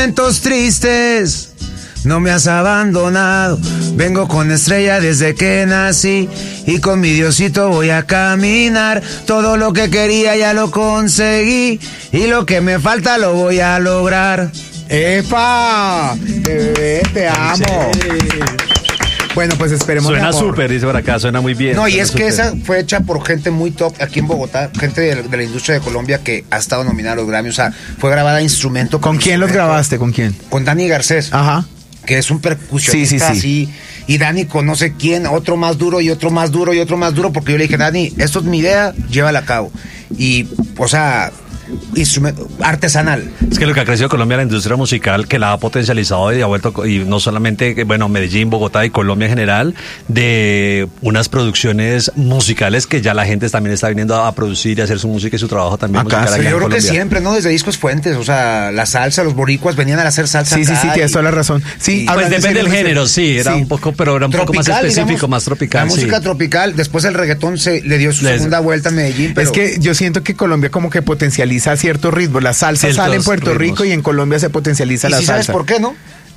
momentos tristes no me has abandonado. Vengo con estrella desde que nací y con mi Diosito voy a caminar. Todo lo que quería ya lo conseguí y lo que me falta lo voy a lograr. ¡Epa! Bebé, te amo. Sí. Bueno, pues esperemos. Suena súper, dice por acá, suena muy bien. No, y es super. Que esa fue hecha por gente muy top aquí en Bogotá, gente de la industria de Colombia que ha estado nominada a los Grammy. O sea, fue grabada instrumento. ¿Con quién los grabaste? ¿Con quién? Con Dani Garcés. Ajá. Que es un percusionista así. Y Dani con no sé quién, otro más duro y otro más duro y otro más duro, porque yo le dije, Dani, esto es mi idea, llévala a cabo. Y, o sea, instrumento artesanal. Es que lo que ha crecido Colombia, la industria musical, que la ha potencializado y ha vuelto, y no solamente, bueno, Medellín, Bogotá y Colombia en general, de unas producciones musicales que ya la gente también está viniendo a producir y a hacer su música y su trabajo también acá, musical. Sí, yo creo que siempre, ¿no? Desde Discos Fuentes, o sea, la salsa, los boricuas venían a hacer salsa. Sí, tienes toda la razón. Sí, pues depende del género, sí, era un poco, pero era un tropical, poco más específico, digamos, más tropical. La música tropical, después el reggaetón le dio su segunda vuelta a Medellín. Pero... Es que yo siento que Colombia como que potencializa ciertos ritmos. La salsa sale en Puerto Rico y en Colombia se potencializa la salsa. ¿Sabes por qué, no?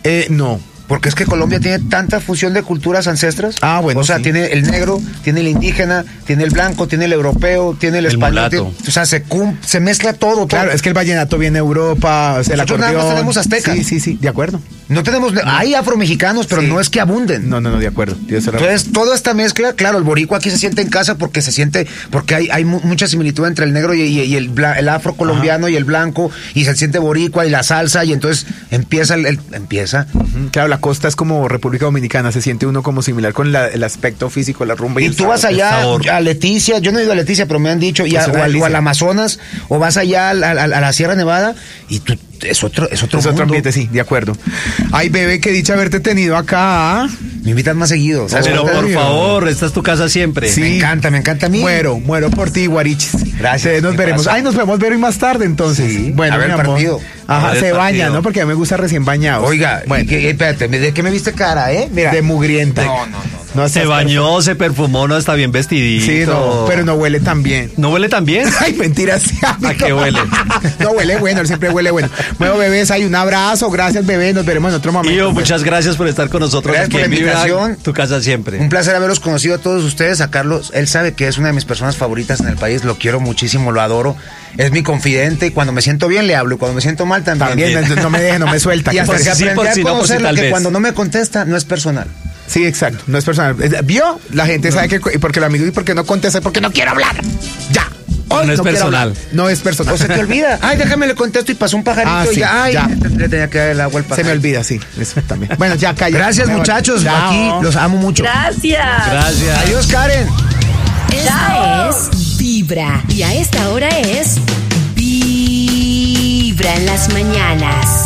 No. Porque es que Colombia tiene tanta fusión de culturas ancestras. Ah, bueno. O sea, tiene el negro, tiene el indígena, tiene el blanco, tiene el europeo, tiene el español. O sea, se mezcla todo. Claro, es que el vallenato viene de Europa, o sea, el acordeón. Nosotros nada más tenemos aztecas. Sí, de acuerdo. No tenemos, hay afromexicanos, pero no es que abunden. No, de acuerdo. Entonces, toda esta mezcla, claro, el boricua aquí se siente en casa porque hay mucha similitud entre el negro y el afro colombiano. Ajá. Y el blanco, y se siente boricua y la salsa, y entonces empieza empieza. Claro, la costa es como República Dominicana, se siente uno como similar con el aspecto físico, la rumba. Y tú vas allá a Leticia, yo no he ido a Leticia, pero me han dicho, o al Amazonas, o vas allá a la Sierra Nevada, y tú es otro ambiente, sí, de acuerdo. Ay, bebé, qué dicha haberte tenido acá. Me invitan más seguido. Pero por favor, esta es tu casa siempre. Sí. Me encanta a mí. Muero por ti, Guarichis. Gracias. Nos veremos. Ay, nos podemos ver hoy más tarde, entonces. Sí. Bueno, a ver el partido. Ajá, se baña, ¿no? Porque a mí me gusta recién bañado. Oiga, bueno. Espérate, ¿de qué me viste cara, Mira. De mugrienta. No, se bañó, se perfumó, no está bien vestidito. Sí, no, pero no huele tan bien. ¿No huele tan bien? Ay, mentiras. ¿A qué huele? No huele bueno, él siempre huele bueno. Bueno, bebés, hay un abrazo. Gracias, bebé. Nos veremos en otro momento. Yo, muchas gracias por estar con nosotros. Gracias por la invitación. Tu casa siempre. Un placer haberlos conocido a todos ustedes. A Carlos, él sabe que es una de mis personas favoritas en el país. Lo quiero muchísimo, lo adoro. Es mi confidente y cuando me siento bien le hablo y cuando me siento mal también. No me deje, no me suelta. Y hasta que aprendí a conocerlo, que cuando no me contesta no es personal. Sí, exacto, no es personal. ¿Vio? La gente sabe que porque lo amigo y porque no contesta, porque no quiero hablar. Ya. Hoy no es personal. No es personal. O se te olvida. Ay, déjame le contesto y pasó un pajarito y ya. Ay, ya. Le tenía que dar el agua al pajarito. Se me olvida, sí. Eso también. Bueno, ya calla. Gracias, muchachos. Chao. Aquí los amo mucho. Gracias. Adiós, Karen. Esta es Vibra. Y a esta hora es Vibra en las mañanas.